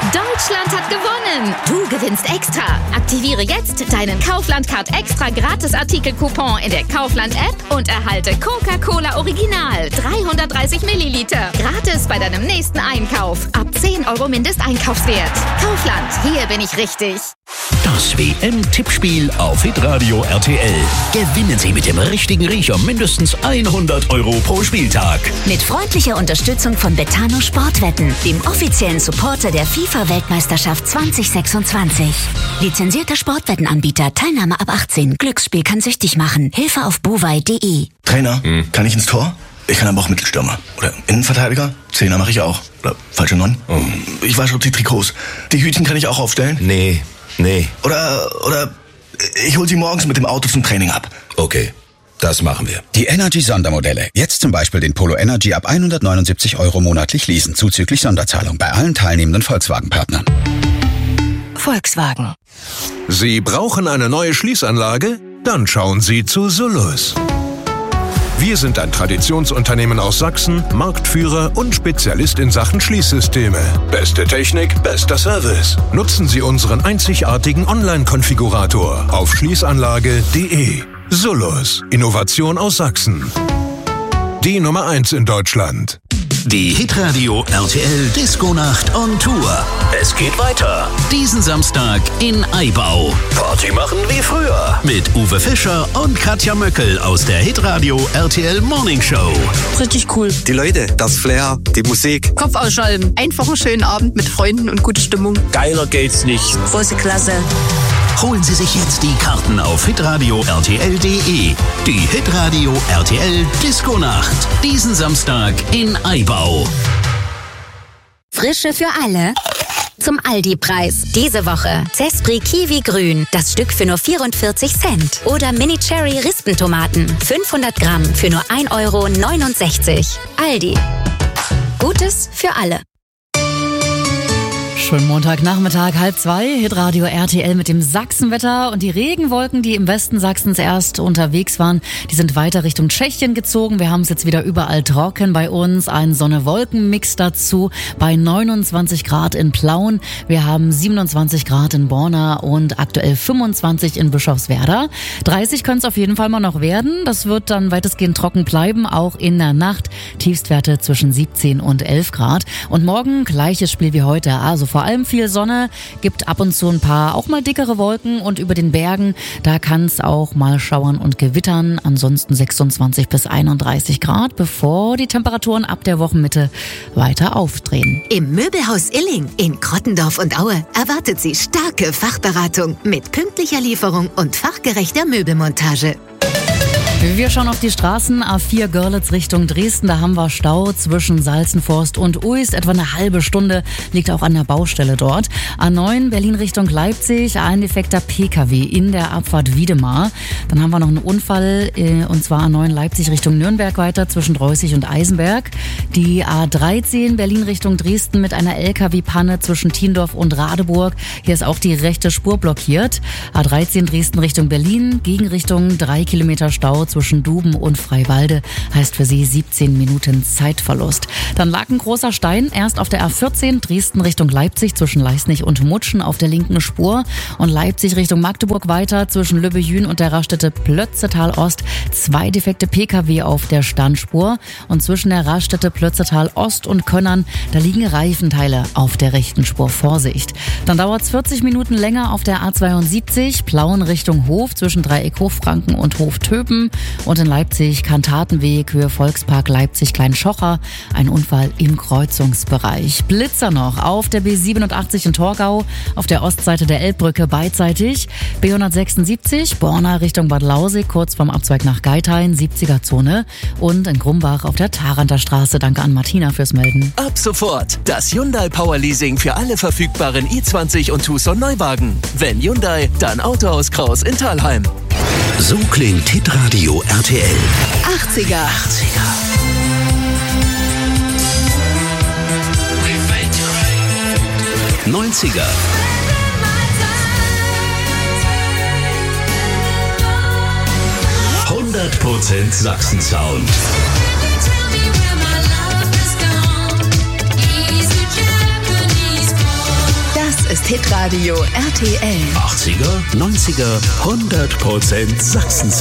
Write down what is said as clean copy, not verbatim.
Deutschland hat gewonnen. Du gewinnst extra. Aktiviere jetzt deinen Kaufland-Card extra Gratis-Artikel-Coupon in der Kaufland-App und erhalte Coca-Cola Original 330 Milliliter. Gratis bei deinem nächsten Einkauf. Ab 10 € Mindesteinkaufswert. Kaufland, hier bin ich richtig. Das WM-Tippspiel auf Hitradio RTL. Gewinnen Sie mit dem richtigen Riecher mindestens 100 € pro Spieltag. Mit freundlicher Unterstützung von Betano Sportwetten, dem offiziellen Supporter der FIFA-Weltmeisterschaft 2026. Lizenzierter Sportwettenanbieter, Teilnahme ab 18. Glücksspiel kann süchtig machen. Hilfe auf bovai.de. Trainer, kann ich ins Tor? Ich kann aber auch Mittelstürmer. Oder Innenverteidiger? Zehner mache ich auch. Oder falsche 9? Ich wasche auch die Trikots. Die Hütchen kann ich auch aufstellen? Nee. Oder ich hol sie morgens mit dem Auto zum Training ab. Okay, das machen wir. Die Energy-Sondermodelle. Jetzt zum Beispiel den Polo Energy ab 179 € monatlich leasen, zuzüglich Sonderzahlung bei allen teilnehmenden Volkswagen-Partnern. Volkswagen. Sie brauchen eine neue Schließanlage? Dann schauen Sie zu Sullus. Wir sind ein Traditionsunternehmen aus Sachsen, Marktführer und Spezialist in Sachen Schließsysteme. Beste Technik, bester Service. Nutzen Sie unseren einzigartigen Online-Konfigurator auf schließanlage.de. Sullus, Innovation aus Sachsen. Die Nummer 1 in Deutschland. Die Hitradio RTL Disco-Nacht on Tour. Es geht weiter. Diesen Samstag in Aibau. Party machen wie früher. Mit Uwe Fischer und Katja Möckel aus der Hitradio RTL Morning Show. Richtig cool. Die Leute, das Flair, die Musik. Kopf ausschalten. Einfach einen schönen Abend mit Freunden und gute Stimmung. Geiler geht's nicht. Große Klasse. Holen Sie sich jetzt die Karten auf hitradio rtl.de. Die Hitradio RTL Disco-Nacht. Diesen Samstag in Aibau. Frische für alle. Zum Aldi-Preis. Diese Woche Zespri Kiwi Grün, das Stück für nur 44 Cent. Oder Mini Cherry Rispentomaten, 500 Gramm für nur 1,69 €. Aldi. Gutes für alle. Schönen Montagnachmittag, 1:30, Hitradio RTL mit dem Sachsenwetter und die Regenwolken, die im Westen Sachsens erst unterwegs waren, die sind weiter Richtung Tschechien gezogen. Wir haben es jetzt wieder überall trocken bei uns, ein Sonne-Wolken-Mix dazu bei 29 Grad in Plauen. Wir haben 27 Grad in Borna und aktuell 25 in Bischofswerda. 30 können es auf jeden Fall mal noch werden. Das wird dann weitestgehend trocken bleiben, auch in der Nacht. Tiefstwerte zwischen 17 und 11 Grad. Und morgen gleiches Spiel wie heute, also vor allem viel Sonne, gibt ab und zu ein paar auch mal dickere Wolken und über den Bergen, da kann es auch mal schauern und gewittern. Ansonsten 26 bis 31 Grad, bevor die Temperaturen ab der Wochenmitte weiter aufdrehen. Im Möbelhaus Illing in Krottendorf und Aue erwartet Sie starke Fachberatung mit pünktlicher Lieferung und fachgerechter Möbelmontage. Wir schauen auf die Straßen. A4 Görlitz Richtung Dresden. Da haben wir Stau zwischen Salzenforst und Uist. Etwa eine halbe Stunde liegt auch an der Baustelle dort. A9 Berlin Richtung Leipzig. Ein defekter PKW in der Abfahrt Wiedemar. Dann haben wir noch einen Unfall, und zwar A9 Leipzig Richtung Nürnberg weiter zwischen Dreußig und Eisenberg. Die A13 Berlin Richtung Dresden mit einer LKW-Panne zwischen Tiendorf und Radeburg. Hier ist auch die rechte Spur blockiert. A13 Dresden Richtung Berlin. Gegenrichtung 3 Kilometer Stau zwischen Duben und Freiwalde, heißt für Sie 17 Minuten Zeitverlust. Dann lag ein großer Stein erst auf der A14 Dresden Richtung Leipzig zwischen Leisnig und Mutschen auf der linken Spur und Leipzig Richtung Magdeburg weiter zwischen Lübbejün und der Raststätte Plötzetal Ost 2 defekte PKW auf der Standspur und zwischen der Raststätte Plötzetal Ost und Könnern, da liegen Reifenteile auf der rechten Spur. Vorsicht. Dann dauert es 40 Minuten länger auf der A72 Plauen Richtung Hof zwischen Dreieck Hofranken und Hof Töpen. Und in Leipzig Kantatenweg, Höhe Volkspark Leipzig Klein-Schocher, ein Unfall im Kreuzungsbereich. Blitzer noch auf der B87 in Torgau, auf der Ostseite der Elbbrücke beidseitig. B176 Borna Richtung Bad Lausig, kurz vorm Abzweig nach Geithain, 70er-Zone. Und in Grumbach auf der Taranter Straße. Danke an Martina fürs Melden. Ab sofort das Hyundai Power Leasing für alle verfügbaren i20 und Tucson Neuwagen. Wenn Hyundai, dann Autohaus Kraus in Thalheim. So klingt Hitradio RTL. 80er. 90er. 100% Sachsen-Sound. Hitradio RTL. 80er, 90er, 100% Sachsen.